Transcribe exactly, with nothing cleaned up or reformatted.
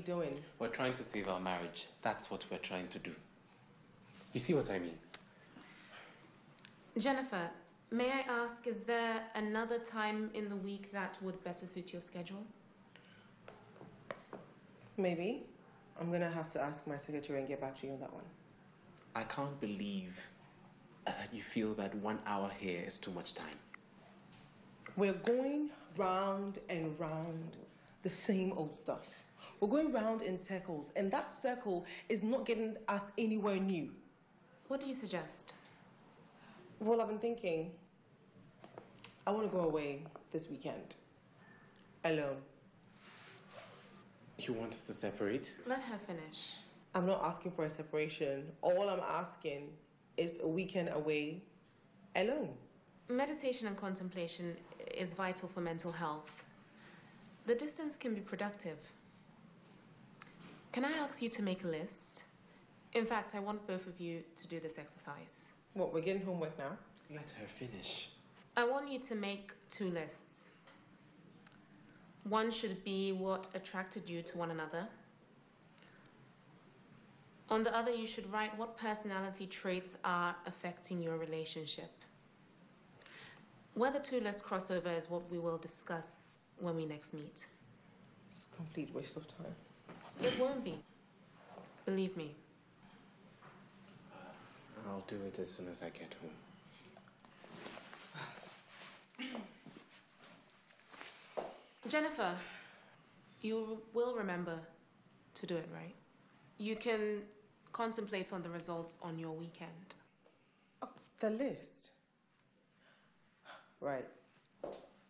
doing? We're trying to save our marriage. That's what we're trying to do. You see what I mean? Jennifer, may I ask, is there another time in the week that would better suit your schedule? Maybe. I'm gonna have to ask my secretary and get back to you on that one. I can't believe that you feel that one hour here is too much time. We're going round and round the same old stuff. We're going round in circles, and that circle is not getting us anywhere new. What do you suggest? Well, I've been thinking, I want to go away this weekend. Alone. You want us to separate? Let her finish. I'm not asking for a separation. All I'm asking is a weekend away alone. Meditation and contemplation is vital for mental health. The distance can be productive. Can I ask you to make a list? In fact, I want both of you to do this exercise. What, we're getting homework now? Let her finish. I want you to make two lists. One should be what attracted you to one another. On the other, you should write what personality traits are affecting your relationship. Whether two lists cross over is what we will discuss when we next meet. It's a complete waste of time. It won't be. Believe me. I'll do it as soon as I get home. Jennifer, you will remember to do it, right? You can contemplate on the results on your weekend. Oh, the list? Right.